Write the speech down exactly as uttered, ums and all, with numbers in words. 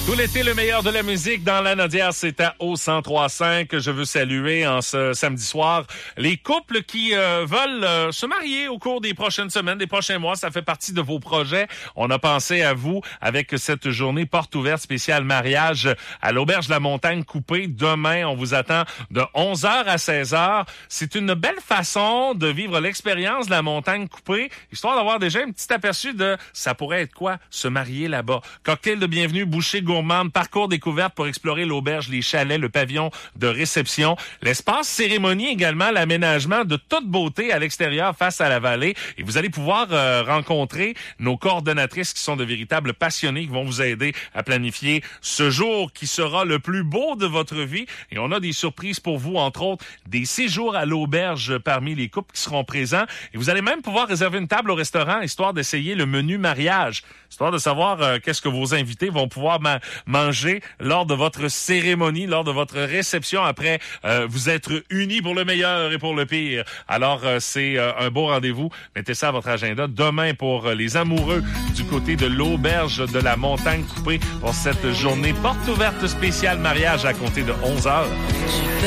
Tout l'été, le meilleur de la musique dans la Nodière, c'est à O cent trois cinq que je veux saluer en ce samedi soir. Les couples qui euh, veulent euh, se marier au cours des prochaines semaines, des prochains mois, ça fait partie de vos projets. On a pensé à vous avec cette journée porte ouverte spéciale mariage à l'Auberge de la Montagne Coupée. Demain, on vous attend de onze heures à seize heures. C'est une belle façon de vivre l'expérience de la Montagne Coupée, histoire d'avoir déjà un petit aperçu de ça pourrait être quoi, se marier là-bas. Cocktail de bienvenue, bouchée gourmande, parcours découverte pour explorer l'auberge, les chalets, le pavillon de réception, l'espace cérémonie également, l'aménagement de toute beauté à l'extérieur face à la vallée. Et vous allez pouvoir euh, rencontrer nos coordonnatrices qui sont de véritables passionnés, qui vont vous aider à planifier ce jour qui sera le plus beau de votre vie. Et on a des surprises pour vous, entre autres, des séjours à l'auberge parmi les couples qui seront présents. Et vous allez même pouvoir réserver une table au restaurant, histoire d'essayer le menu mariage, histoire de savoir euh, qu'est-ce que vos invités vont pouvoir ma- manger lors de votre cérémonie, lors de votre réception, après euh, vous être unis pour le meilleur et pour le pire. Alors, euh, c'est euh, un beau rendez-vous. Mettez ça à votre agenda demain pour euh, les amoureux du côté de l'Auberge de la Montagne Coupée pour cette journée porte ouverte spéciale mariage à compter de onze heures.